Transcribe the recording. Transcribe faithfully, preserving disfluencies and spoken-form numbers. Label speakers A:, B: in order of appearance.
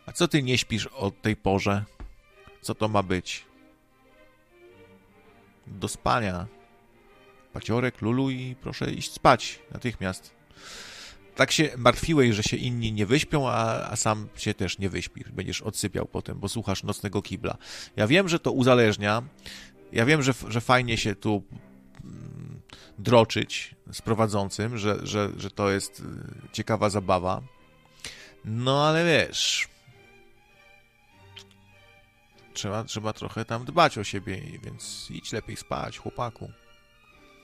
A: A co ty nie śpisz o tej porze? Co to ma być? Do spania. Paciorek, lulu i proszę iść spać natychmiast. Tak się martwiłeś, że się inni nie wyśpią, a, a sam się też nie wyśpisz. Będziesz odsypiał potem, bo słuchasz nocnego kibla. Ja wiem, że to uzależnia. Ja wiem, że, że fajnie się tu mm, droczyć z prowadzącym, że, że, że to jest ciekawa zabawa. No ale wiesz... Trzeba, trzeba trochę tam dbać o siebie, więc idź lepiej spać, chłopaku.